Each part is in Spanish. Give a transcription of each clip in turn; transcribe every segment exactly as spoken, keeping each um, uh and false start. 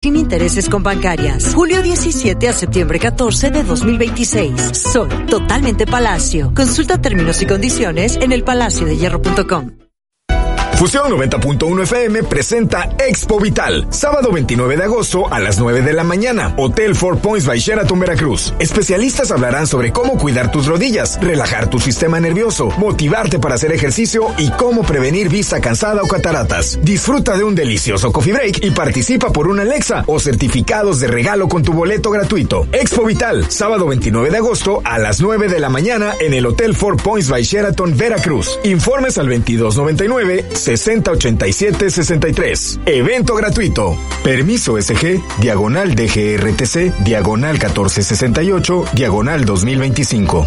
Sin intereses con Bancarias. Julio diecisiete a septiembre catorce de dos mil veintiséis. Soy totalmente Palacio. Consulta términos y condiciones en el palacio de hierro punto com. Fusión noventa punto uno F M presenta Expo Vital, sábado veintinueve de agosto a las nueve de la mañana, Hotel Four Points by Sheraton Veracruz. Especialistas hablarán sobre cómo cuidar tus rodillas, relajar tu sistema nervioso, motivarte para hacer ejercicio y cómo prevenir vista cansada o cataratas. Disfruta de un delicioso coffee break y participa por una Alexa o certificados de regalo con tu boleto gratuito. Expo Vital, sábado veintinueve de agosto a las nueve de la mañana en el Hotel Four Points by Sheraton Veracruz. Informes al veintidós noventa y nueve sesenta ochenta y siete sesenta y tres. Evento gratuito. Permiso S G, diagonal D G R T C, diagonal catorce sesenta y ocho, diagonal dos mil veinticinco.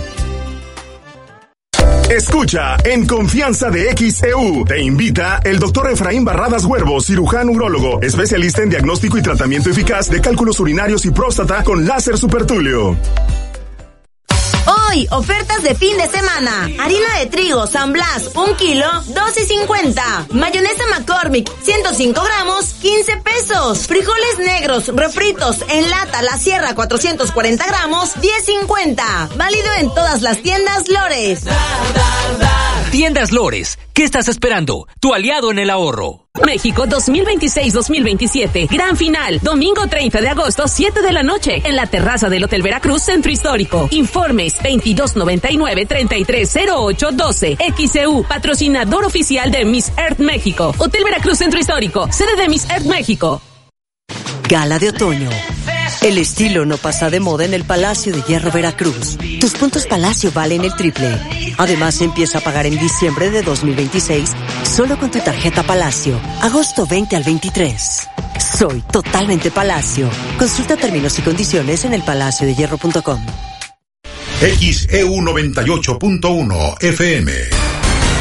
Escucha En Confianza de X E U. Te invita el doctor Efraín Barradas Huervo, cirujano urólogo, especialista en diagnóstico y tratamiento eficaz de cálculos urinarios y próstata con láser supertulio. Hoy, ofertas de fin de semana. Harina de trigo San Blas, un kilo, doce cincuenta. Mayonesa McCormick, ciento cinco gramos, quince pesos. Frijoles negros, refritos, en lata La Sierra, cuatrocientos cuarenta gramos, diez cincuenta. Válido en todas las tiendas Lores. Tiendas Lores, ¿qué estás esperando? Tu aliado en el ahorro. México dos mil veintiséis dos mil veintisiete. Gran final. Domingo treinta de agosto, siete de la noche. En la terraza del Hotel Veracruz, Centro Histórico. Informes veintidós noventa y nueve treinta y tres cero ocho doce. X E U, patrocinador oficial de Miss Earth México. Hotel Veracruz, Centro Histórico. Sede de Miss Earth México. Gala de otoño. El estilo no pasa de moda en el Palacio de Hierro Veracruz. Tus puntos Palacio valen el triple. Además, empieza a pagar en diciembre de dos mil veintiséis solo con tu tarjeta Palacio. Agosto veinte al veintitrés. Soy totalmente Palacio. Consulta términos y condiciones en el palacio de hierro punto com. X E U noventa y ocho punto uno F M.